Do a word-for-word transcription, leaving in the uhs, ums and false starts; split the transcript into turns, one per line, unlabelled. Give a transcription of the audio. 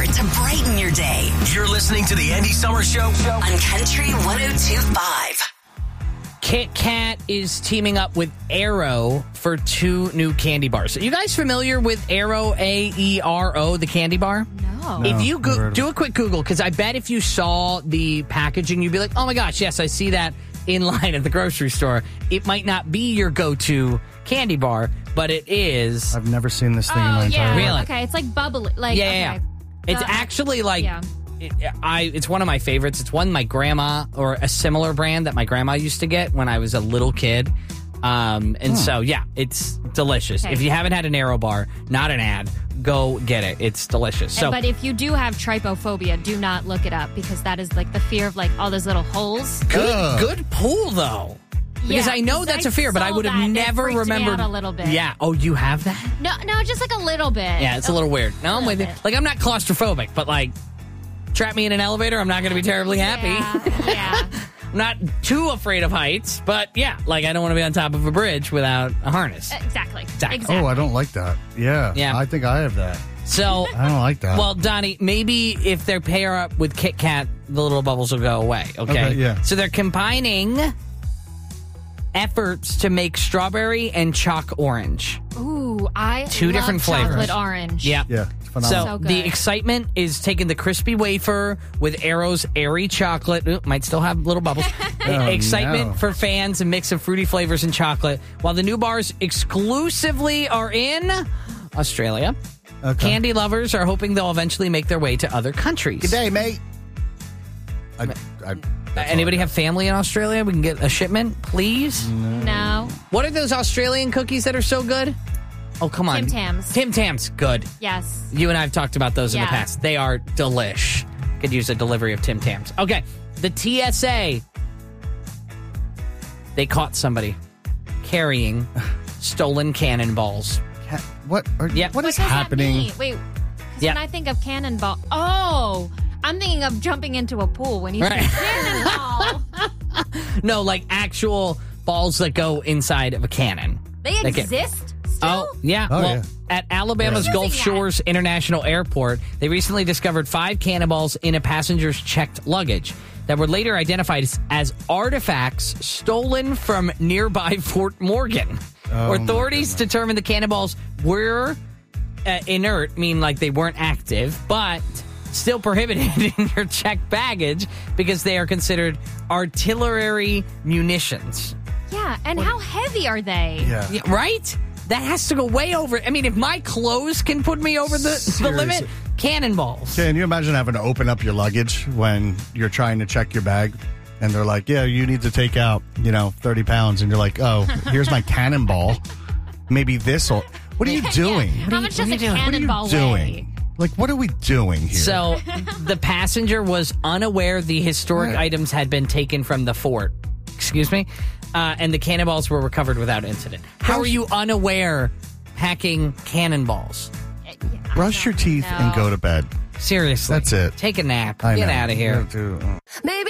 hour to brighten your day.
You're listening to the Andy Summers Show
on Country one oh two point five.
Kit Kat is teaming up with Aero for two new candy bars. Are you guys familiar with Aero, A E R O, the candy bar?
No.
No.
If you
never heard
go-
of
do a quick Google, because I bet if you saw the packaging, you'd be like, oh my gosh, yes, I see that in line at the grocery store. It might not be your go-to candy bar, but it is.
I've never seen this thing in
Oh,
my entire
yeah.
life.
Really?
Okay, it's like bubbly. Like,
Yeah,
okay.
yeah, yeah. It's
The-
actually like,
yeah.
it, I. It's one of my favorites. It's one my grandma, or a similar brand that my grandma used to get when I was a little kid. Um, and so, yeah, it's delicious.
Okay.
If you haven't had an Aero bar, not an ad, go get it. It's delicious. So,
but if you do have trypophobia, do not look it up because that is like the fear of like all those little holes.
good,
Ugh.
good pull, though. Because
Yeah,
I know
'cause
that's
I
a fear, but I
saw
would
that
have
and it
never
freaked me
remembered.
out a little bit.
Yeah. Oh, you have that?
No, no, just like a little bit.
Yeah, it's a little weird. No, I'm with you.
bit.
Like, I'm not claustrophobic, but like, trap me in an elevator, I'm not going to be terribly happy.
Yeah. yeah.
I'm not too afraid of heights, but yeah, like I don't want to be on top of a bridge without a harness.
Exactly.
Exactly.
Exactly.
Oh, I don't like that. Yeah.
Yeah.
I think I have that.
So,
I don't like that.
well, Donnie, maybe if they pair up with Kit Kat, the little bubbles will go away. Okay.
Okay, yeah.
So they're combining efforts to make strawberry and chalk orange.
Ooh, I
Two
love
different flavors.
chocolate orange.
Yeah.
yeah, it's phenomenal.
So,
So good.
the excitement is taking the crispy wafer with Aero's airy chocolate. Ooh, might still have little bubbles.
Oh,
excitement
no.
for fans, a mix of fruity flavors and chocolate. While the new bars exclusively are in Australia,
Okay.
candy lovers are hoping they'll eventually make their way to other countries.
Good day, mate. I, I,
Uh,
that's
Anybody
all I
have family in Australia? We can get a shipment, please.
No.
What are those Australian cookies that are so good? Oh, come on.
Tim Tams.
Tim Tams, good.
Yes.
You and I have talked about those in the
Yeah.
past. They are delish. Could use a delivery of Tim Tams. Okay, the T S A, they caught somebody carrying stolen cannonballs.
Ca- What? Are,
Yeah.
What is
What does that
happening?
mean? Wait. 'cause
Yeah.
When I think of cannonball, oh, I'm thinking of jumping into a pool when you
Right.
say cannonball.
No, like actual balls that go inside of a cannon.
They
That get-
exist still?
Oh, yeah.
Oh,
well,
yeah.
at Alabama's
Yeah.
Gulf
Using that.
Shores International Airport, they recently discovered five cannonballs in a passenger's checked luggage that were later identified as, as artifacts stolen from nearby Fort Morgan.
Oh, my
Authorities
goodness.
determined the cannonballs were uh, inert, meaning like they weren't active, but still prohibited in your checked baggage because they are considered artillery munitions.
Yeah, and how heavy are they?
Yeah.
Yeah, right? That has to go way over. I mean, if my clothes can put me over the, the limit,
Seriously.
cannonballs.
Can you imagine having to open up your luggage when you're trying to check your bag? And they're like, yeah, you need to take out, you know, thirty pounds. And you're like, oh, here's my cannonball. Maybe this'll. What are you doing?
Yeah. How much
what
does
are
a
you doing? What
What are you
cannonball
doing?
weigh?
Like, what are we doing here?
So the passenger was unaware the historic
Right.
items had been taken from the fort. Excuse me? Uh, and the cannonballs were recovered without incident. How are you unaware packing cannonballs?
Yeah,
brush your teeth
know.
and go to bed.
Seriously.
That's it.
Take a nap.
I
Get
know.
out of here.
Yeah, dude.
Maybe